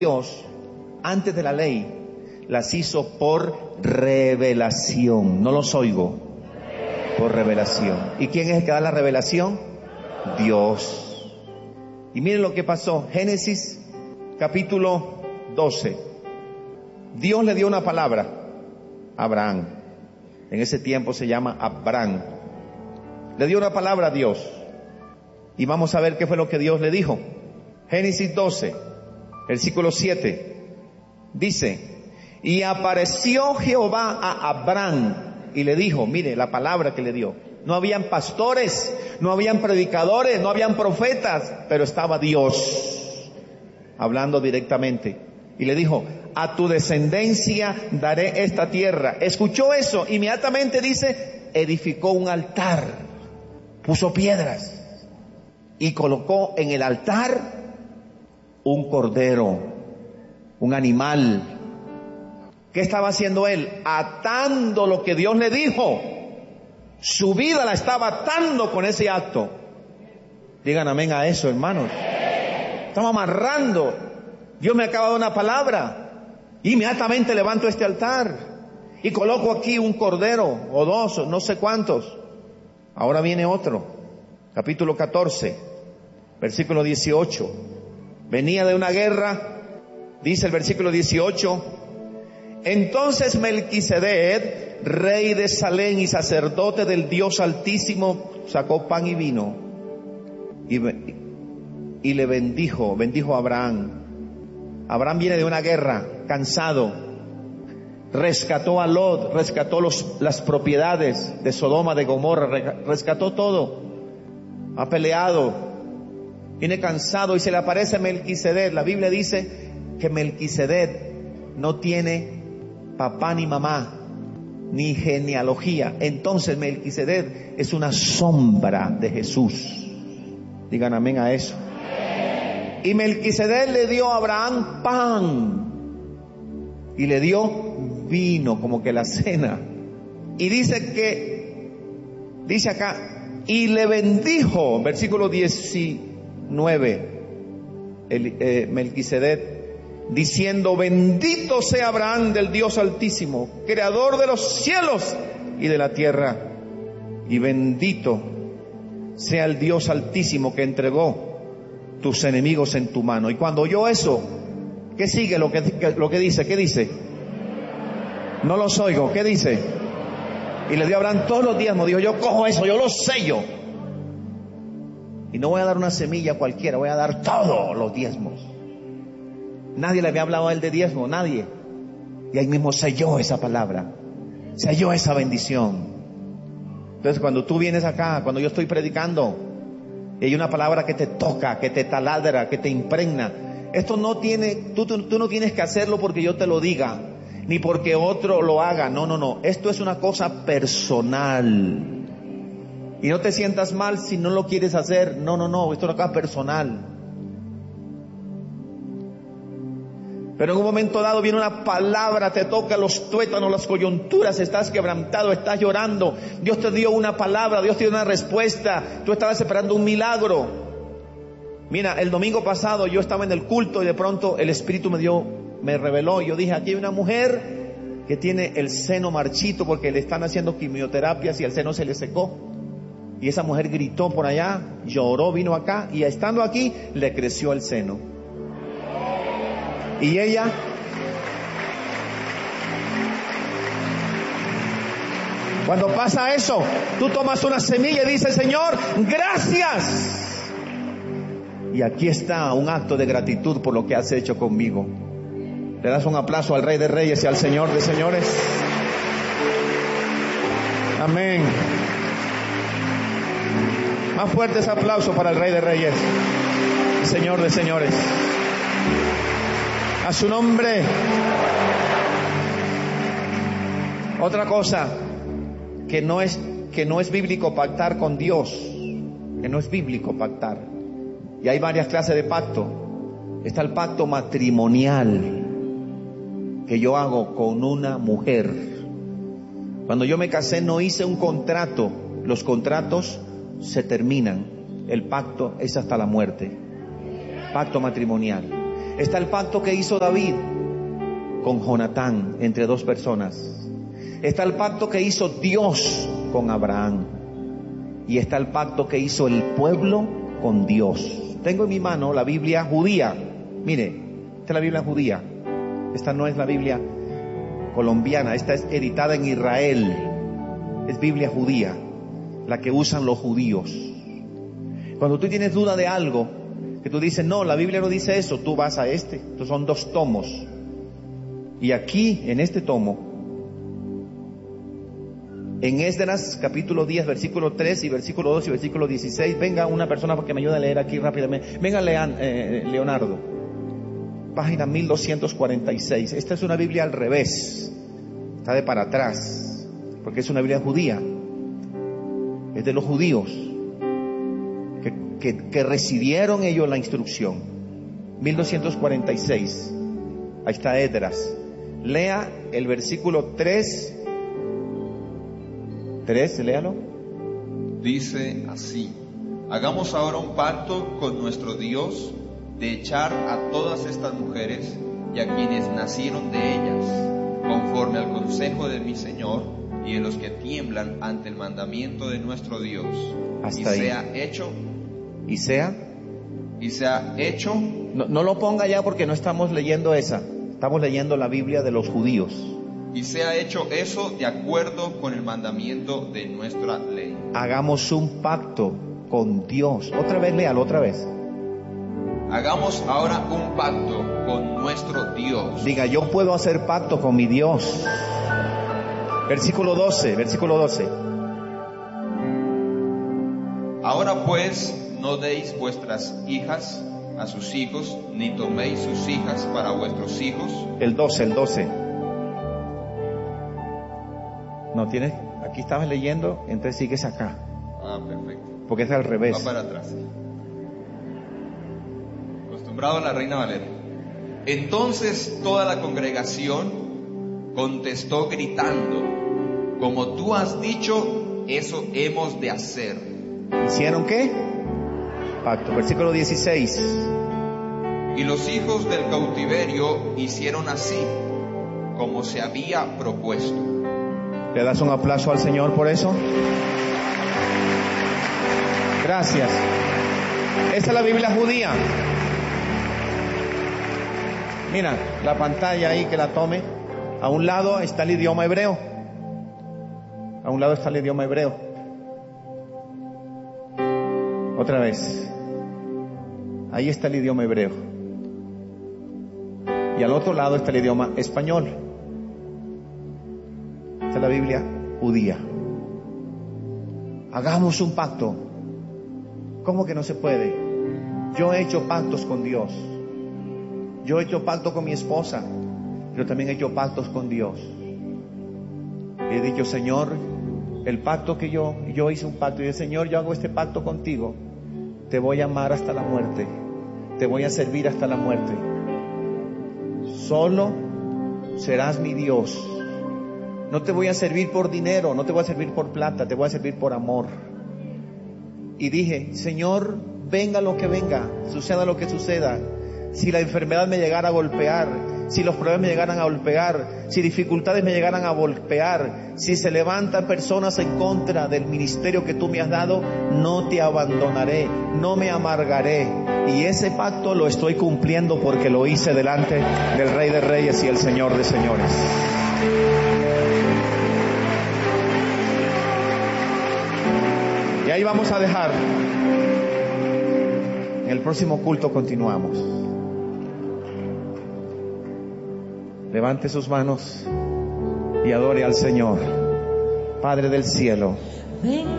Dios, antes de la ley, las hizo por revelación. No los oigo. Por revelación. ¿Y quién es el que da la revelación? Dios. Y miren lo que pasó. Génesis capítulo 12. Dios le dio una palabra a Abraham. En ese tiempo se llama Abraham. Le dio una palabra a Dios. Y vamos a ver qué fue lo que Dios le dijo. Génesis 12, versículo 7. Dice: y apareció Jehová a Abraham y le dijo, mire la palabra que le dio. No habían pastores, no habían predicadores, no habían profetas, pero estaba Dios hablando directamente. Y le dijo: a tu descendencia daré esta tierra. Escuchó eso, inmediatamente dice, edificó un altar, puso piedras y colocó en el altar un cordero, un animal. ¿Qué estaba haciendo él? Atando lo que Dios le dijo. Su vida la estaba atando con ese acto. Digan amén a eso, hermanos. Estamos amarrando. Dios me acaba de dar una palabra. Inmediatamente levanto este altar y coloco aquí un cordero o dos, no sé cuántos. Ahora viene otro. Capítulo 14, versículo 18. Venía de una guerra, dice el versículo 18. Entonces Melquisedec, rey de Salem y sacerdote del Dios Altísimo, sacó pan y vino y le bendijo a Abraham. Abraham viene de una guerra, cansado. Rescató a Lot, rescató las propiedades de Sodoma, de Gomorra, rescató todo. Ha peleado. Viene cansado y se le aparece Melquisedec. La Biblia dice que Melquisedec no tiene papá ni mamá, ni genealogía. Entonces Melquisedec es una sombra de Jesús. Digan amén a eso. Y Melquisedec le dio a Abraham pan y le dio vino, como que la cena. Y dice acá, y le bendijo, versículo 19, Melquisedec, diciendo: bendito sea Abraham del Dios Altísimo, creador de los cielos y de la tierra, y bendito sea el Dios Altísimo que entregó tus enemigos en tu mano. Y cuando oyó eso, ¿qué sigue lo que dice? ¿Qué dice? No los oigo. ¿Qué dice? Y le dio a Abraham todos los diezmos. Dijo: yo cojo eso, yo lo sello. Y no voy a dar una semilla cualquiera, voy a dar todos los diezmos. Nadie le había hablado a él de diezmo, nadie. Y ahí mismo selló esa palabra, selló esa bendición. Entonces cuando tú vienes acá, cuando yo estoy predicando, y hay una palabra que te toca, que te taladra, que te impregna, esto no tiene, tú no tienes que hacerlo porque yo te lo diga, ni porque otro lo haga. No. Esto es una cosa personal. Y no te sientas mal si no lo quieres hacer. No. Esto es una cosa personal. Pero en un momento dado viene una palabra, te toca los tuétanos, las coyunturas, estás quebrantado, estás llorando. Dios te dio una palabra, Dios te dio una respuesta. Tú estabas esperando un milagro. Mira, el domingo pasado yo estaba en el culto y de pronto el Espíritu me reveló. Yo dije: aquí hay una mujer que tiene el seno marchito porque le están haciendo quimioterapias y el seno se le secó. Y esa mujer gritó por allá, lloró, vino acá y estando aquí le creció el seno. Y ella cuando pasa eso, tú tomas una semilla y dices: Señor, gracias. Y aquí está un acto de gratitud por lo que has hecho conmigo. Le das un aplauso al Rey de Reyes y al Señor de Señores. Amén. Más fuerte ese aplauso para el Rey de Reyes y Señor de Señores. A su nombre. Otra cosa que no es bíblico pactar con Dios, que no es bíblico pactar. Y hay varias clases de pacto. Está el pacto matrimonial que yo hago con una mujer. Cuando yo me casé no hice un contrato. Los contratos se terminan. El pacto es hasta la muerte. Pacto matrimonial. Está el pacto que hizo David con Jonatán, entre dos personas. Está el pacto que hizo Dios con Abraham. Y está el pacto que hizo el pueblo con Dios. Tengo en mi mano la Biblia judía. Mire, esta es la Biblia judía. Esta no es la Biblia colombiana. Esta es editada en Israel. Es Biblia judía, la que usan los judíos. Cuando tú tienes duda de algo, que tú dices, no, la Biblia no dice eso, tú vas a este. Estos son 2 tomos. Y aquí, en este tomo, en Esdras, capítulo 10, versículo 3 y versículo 2 y versículo 16, venga una persona para que me ayude a leer aquí rápidamente. Venga, Leonardo. Página 1246. Esta es una Biblia al revés. Está de para atrás. Porque es una Biblia judía. Es de los judíos. Que recibieron ellos la instrucción. 1246. Ahí está Esdras. Lea el versículo 3. Léalo. Dice así: hagamos ahora un pacto con nuestro Dios de echar a todas estas mujeres y a quienes nacieron de ellas, conforme al consejo de mi Señor y de los que tiemblan ante el mandamiento de nuestro Dios. Hasta y ahí. sea hecho. Y sea hecho. No lo ponga ya porque no estamos leyendo esa. Estamos leyendo la Biblia de los judíos. Y sea hecho eso de acuerdo con el mandamiento de nuestra ley. Hagamos un pacto con Dios. Otra vez, léalo otra vez. Hagamos ahora un pacto con nuestro Dios. Diga, yo puedo hacer pacto con mi Dios. Versículo 12. Ahora pues, no deis vuestras hijas a sus hijos, ni toméis sus hijas para vuestros hijos. El 12. No tienes, aquí estabas leyendo, entonces sigues acá. Ah, perfecto. Porque es al revés. Va para atrás. Acostumbrado a la Reina Valera. Entonces toda la congregación contestó gritando: como tú has dicho, eso hemos de hacer. ¿Hicieron qué? Pacto. Versículo 16. Y los hijos del cautiverio hicieron así, como se había propuesto. ¿Le das un aplauso al Señor por eso? Gracias. Esta es la Biblia judía. Mira, la pantalla ahí, que la tome. A un lado está el idioma hebreo. Otra vez. Ahí está el idioma hebreo. Y al otro lado está el idioma español. Esta es la Biblia judía. Hagamos un pacto. ¿Cómo que no se puede? Yo he hecho pactos con Dios. Yo he hecho pacto con mi esposa, pero también he hecho pactos con Dios. Y he dicho, Señor, el pacto que yo hice un pacto. Y dije, Señor, yo hago este pacto contigo. Te voy a amar hasta la muerte. Te voy a servir hasta la muerte. Solo serás mi Dios. No te voy a servir por dinero, no te voy a servir por plata, te voy a servir por amor. Y dije, Señor, venga lo que venga, suceda lo que suceda. Si la enfermedad me llegara a golpear, si los problemas me llegaran a golpear, si dificultades me llegaran a golpear, si se levantan personas en contra del ministerio que tú me has dado, no te abandonaré, no me amargaré. Y ese pacto lo estoy cumpliendo porque lo hice delante del Rey de Reyes y el Señor de Señores. Y ahí vamos a dejar. En el próximo culto continuamos. Levante sus manos y adore al Señor. Padre del cielo,